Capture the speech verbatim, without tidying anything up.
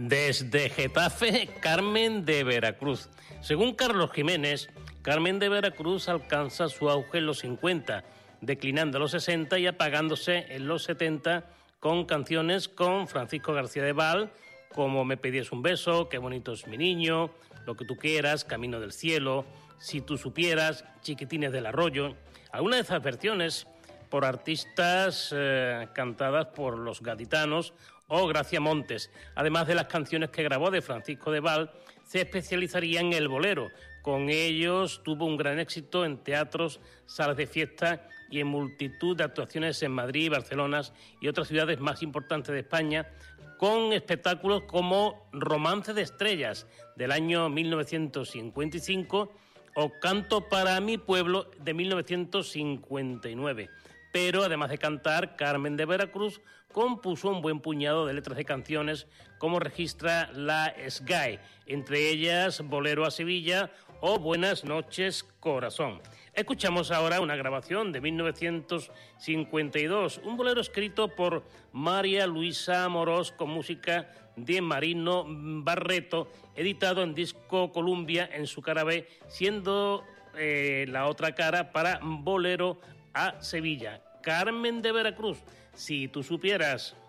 Desde Getafe, Carmen de Veracruz. Según Carlos Jiménez, Carmen de Veracruz alcanza su auge en los cincuenta, declinando en los sesenta y apagándose en los setenta con canciones con Francisco García de Val, como Me pedías un beso, Qué bonito es mi niño, Lo que tú quieras, Camino del cielo, Si tú supieras, Chiquitines del arroyo. Algunas de esas versiones por artistas eh, cantadas por los gaditanos o Gracia Montes. Además de las canciones que grabó de Francisco de Val, se especializaría en el bolero. Con ellos tuvo un gran éxito en teatros, salas de fiesta y en multitud de actuaciones en Madrid, Barcelona y otras ciudades más importantes de España, con espectáculos como Romance de Estrellas del año mil novecientos cincuenta y cinco o Canto para mi pueblo de mil novecientos cincuenta y nueve. Pero además de cantar, Carmen de Veracruz compuso un buen puñado de letras de canciones, como registra la S G A E, entre ellas Bolero a Sevilla o Buenas noches, corazón. Escuchamos ahora una grabación de mil novecientos cincuenta y dos, un bolero escrito por María Luisa Amorós con música de Marino Barreto, editado en disco Columbia en su cara B, siendo eh, la otra cara para Bolero a Sevilla. Carmen de Veracruz, Si tú supieras.